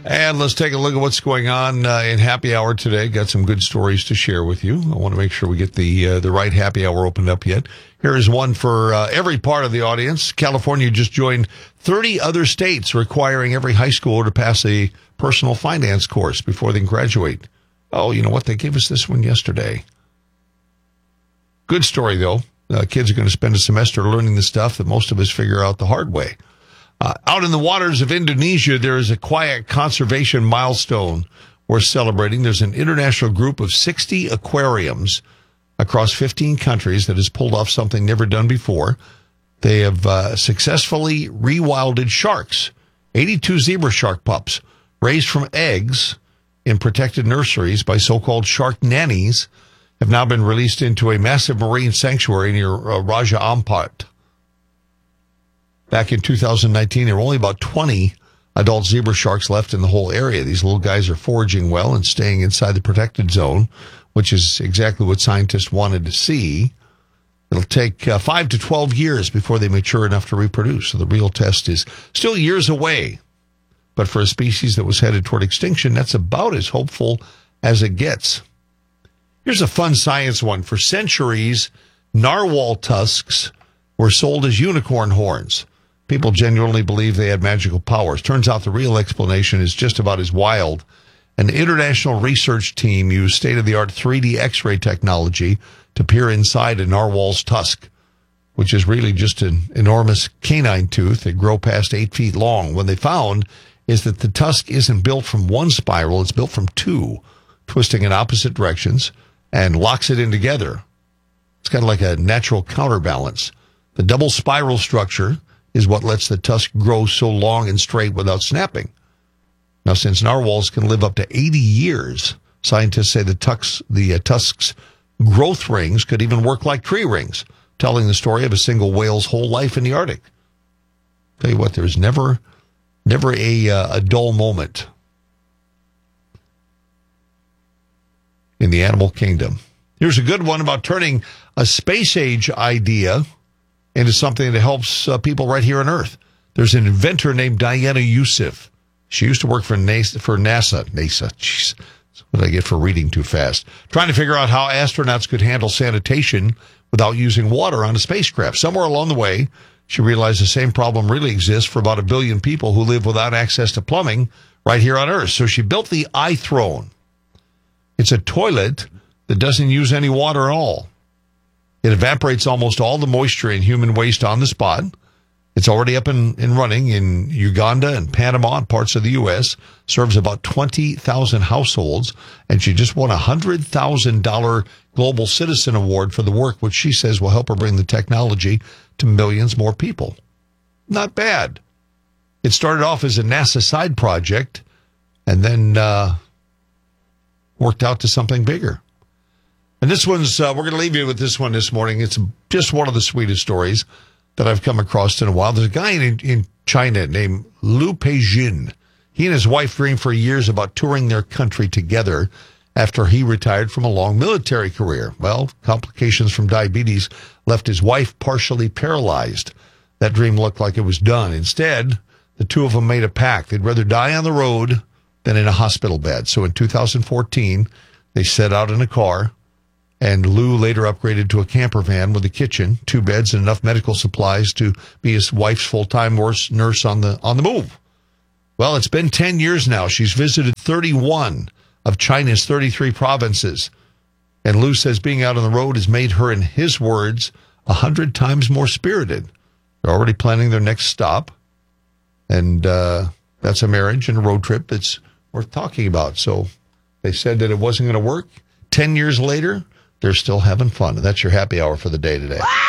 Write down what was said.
And let's take a look at what's going on in Happy Hour today. Got some good stories to share with you. I want to make sure we get the right Happy Hour opened up yet. Here is one for every part of the audience. California just joined 30 other states requiring every high schooler to pass a personal finance course before they graduate. Oh, you know what? They gave us this one yesterday. Good story, though. Kids are going to spend a semester learning the stuff that most of us figure out the hard way. Out in the waters of Indonesia, there is a quiet conservation milestone we're celebrating. There's an international group of 60 aquariums across 15 countries that has pulled off something never done before. They have successfully rewilded sharks, 82 zebra shark pups, raised from eggs in protected nurseries by so-called shark nannies, have now been released into a massive marine sanctuary near Raja Ampat. Back in 2019, there were only about 20 adult zebra sharks left in the whole area. These little guys are foraging well and staying inside the protected zone, which is exactly what scientists wanted to see. It'll take 5 to 12 years before they mature enough to reproduce. So the real test is still years away. But for a species that was headed toward extinction, that's about as hopeful as it gets. Here's a fun science one. For centuries, narwhal tusks were sold as unicorn horns. People genuinely believe they had magical powers. Turns out the real explanation is just about as wild. An international research team used state-of-the-art 3D X-ray technology to peer inside a narwhal's tusk, which is really just an enormous canine tooth that grow past 8 feet long. What they found is that the tusk isn't built from one spiral, it's built from two, twisting in opposite directions, and locks it in together. It's kind of like a natural counterbalance. The double spiral structure is what lets the tusk grow so long and straight without snapping. Now, since narwhals can live up to 80 years, scientists say the tusk's growth rings could even work like tree rings, telling the story of a single whale's whole life in the Arctic. Tell you what, there's never a dull moment in the animal kingdom. Here's a good one about turning a space-age idea into something that helps people right here on Earth. There's an inventor named Diana Youssef. She used to work for NASA. Jeez, that's what I get for reading too fast. Trying to figure out how astronauts could handle sanitation without using water on a spacecraft. Somewhere along the way, she realized the same problem really exists for about 1 billion people who live without access to plumbing right here on Earth. So she built the iThrone. It's a toilet that doesn't use any water at all. It evaporates almost all the moisture and human waste on the spot. It's already up and running in Uganda and Panama and parts of the U.S., serves about 20,000 households, and she just won a $100,000 Global Citizen Award for the work, which she says will help her bring the technology to millions more people. Not bad. It started off as a NASA side project and then worked out to something bigger. And this one's, we're going to leave you with this one this morning. It's just one of the sweetest stories that I've come across in a while. There's a guy in China named Liu Peijin. He and his wife dreamed for years about touring their country together after he retired from a long military career. Well, complications from diabetes left his wife partially paralyzed. That dream looked like it was done. Instead, the two of them made a pact. They'd rather die on the road than in a hospital bed. So in 2014, they set out in a car, and Lou later upgraded to a camper van with a kitchen, 2 beds, and enough medical supplies to be his wife's full-time nurse on the move. Well, it's been 10 years now. She's visited 31 of China's 33 provinces. And Lou says being out on the road has made her, in his words, 100 times more spirited. They're already planning their next stop. And that's a marriage and a road trip that's worth talking about. So they said that it wasn't going to work. 10 years later, they're still having fun. And that's your happy hour for the day today.